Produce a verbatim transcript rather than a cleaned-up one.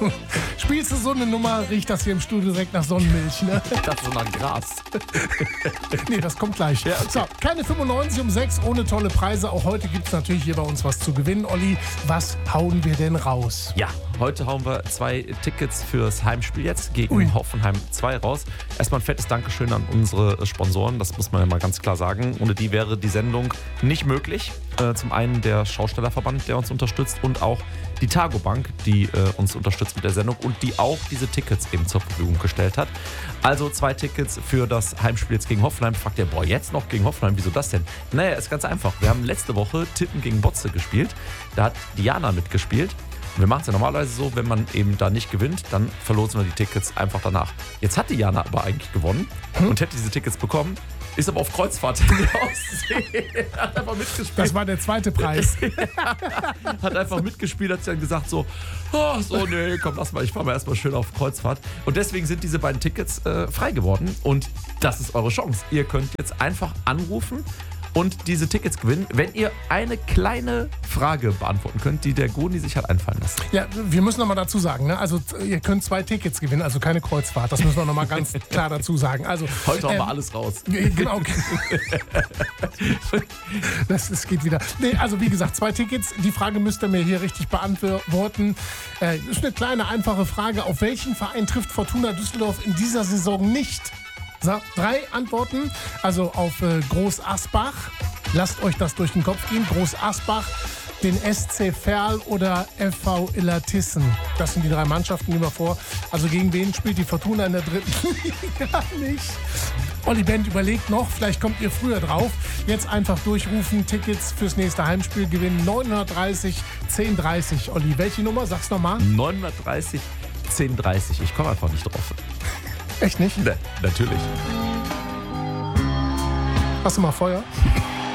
Spielst du so eine Nummer, riecht das hier im Studio direkt nach Sonnenmilch, ne? Das ist so nach Gras. Nee, das kommt gleich. Ja, okay. So, keine fünfundneunzig um sechs ohne tolle Preise. Auch heute gibt es natürlich hier bei uns was zu gewinnen. Olli, was hauen wir denn raus? Ja, heute hauen wir zwei Tickets fürs Heimspiel jetzt gegen Ui. Hoffenheim zwei raus. Erstmal ein fettes Dankeschön an unsere Sponsoren, das muss man ja mal ganz klar sagen. Ohne die wäre die Sendung nicht möglich. Äh, zum einen der Schaustellerverband, der uns unterstützt, und auch die Targo Bank, die äh, uns unterstützt mit der Sendung und die auch diese Tickets eben zur Verfügung gestellt hat. Also zwei Tickets für das Heimspiel jetzt gegen Hoffenheim. Fragt ihr, boah, jetzt noch gegen Hoffenheim, wieso das denn? Naja, ist ganz einfach. Wir haben letzte Woche Tippen gegen Botze gespielt. Da hat Diana mitgespielt. Wir machen es ja normalerweise so, wenn man eben da nicht gewinnt, dann verlosen wir die Tickets einfach danach. Jetzt hat Diana aber eigentlich gewonnen hm? und hätte diese Tickets bekommen, ist aber auf Kreuzfahrt in der Ostsee. Hat einfach mitgespielt. Das war der zweite Preis. Hat einfach mitgespielt, hat dann gesagt so, oh, so, nee, komm, lass mal, ich fahr mal erstmal schön auf Kreuzfahrt. Und deswegen sind diese beiden Tickets äh, frei geworden und das ist eure Chance. Ihr könnt jetzt einfach anrufen und diese Tickets gewinnen, wenn ihr eine kleine Frage beantworten könnt, die der Goni sich hat einfallen lassen. Ja, wir müssen nochmal dazu sagen, ne? Also ihr könnt zwei Tickets gewinnen, also keine Kreuzfahrt. Das müssen wir nochmal ganz klar dazu sagen. Also, Heute haben ähm, wir alles raus. Genau. das, das geht wieder. Nee, also wie gesagt, zwei Tickets. Die Frage müsst ihr mir hier richtig beantworten. Äh, das ist eine kleine, einfache Frage. Auf welchen Verein trifft Fortuna Düsseldorf in dieser Saison nicht? So, drei Antworten. Also auf äh, Groß Asbach. Lasst euch das durch den Kopf gehen. Groß Asbach, den S C Verl oder F V Illertissen. Das sind die drei Mannschaften, die wir vor. Also gegen wen spielt die Fortuna in der dritten Liga nicht? Olli Bent überlegt noch, vielleicht kommt ihr früher drauf. Jetzt einfach durchrufen, Tickets fürs nächste Heimspiel gewinnen. neunhundertdreißig zehn dreißig. Olli, welche Nummer? Sag's nochmal. neunhundertdreißig zehn dreißig. Ich komme einfach nicht drauf. Echt nicht? Ne, natürlich. Hast du mal Feuer?